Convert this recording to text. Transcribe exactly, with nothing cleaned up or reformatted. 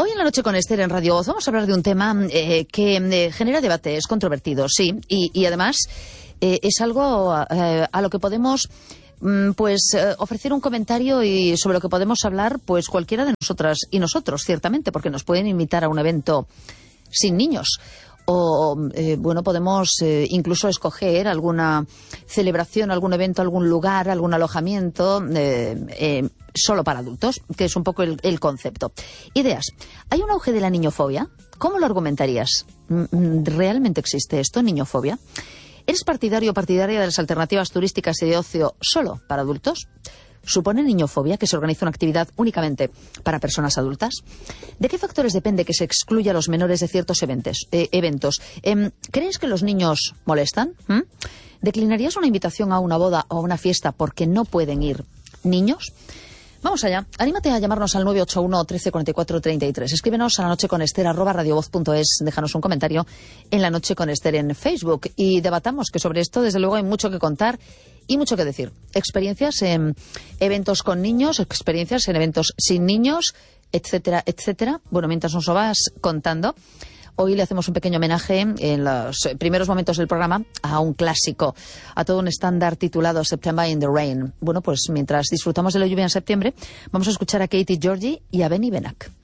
Hoy en la noche con Esther en Radio Voz vamos a hablar de un tema eh, que eh, genera debates controvertidos, sí, y, y además eh, es algo eh, a lo que podemos mm, pues eh, ofrecer un comentario y sobre lo que podemos hablar pues cualquiera de nosotras y nosotros, ciertamente, porque nos pueden invitar a un evento sin niños. O, eh, bueno, podemos eh, incluso escoger alguna celebración, algún evento, algún lugar, algún alojamiento eh, eh, solo para adultos, que es un poco el, el concepto. Ideas. ¿Hay un auge de la niñofobia? ¿Cómo lo argumentarías? ¿Realmente existe esto, niñofobia? ¿Eres partidario o partidaria de las alternativas turísticas y de ocio solo para adultos? ¿Supone niñofobia que se organice una actividad únicamente para personas adultas? ¿De qué factores depende que se excluya a los menores de ciertos eventos? Eh, eventos? Eh, ¿Crees que los niños molestan? ¿Mm? ¿Declinarías una invitación a una boda o a una fiesta porque no pueden ir niños? Vamos allá. Anímate a llamarnos al nueve ocho uno, trece cuarenta y cuatro, treinta y tres. Escríbenos a la noche con Esther arroba radiovoz punto es. Déjanos un comentario en La Noche con Esther en Facebook y debatamos, que sobre esto desde luego hay mucho que contar y mucho que decir. Experiencias en eventos con niños, experiencias en eventos sin niños, etcétera, etcétera. Bueno, mientras nos lo vas contando, hoy le hacemos un pequeño homenaje en los primeros momentos del programa a un clásico, a todo un estándar titulado September in the Rain. Bueno, pues mientras disfrutamos de la lluvia en septiembre, vamos a escuchar a Katie Georgie y a Benny Benac.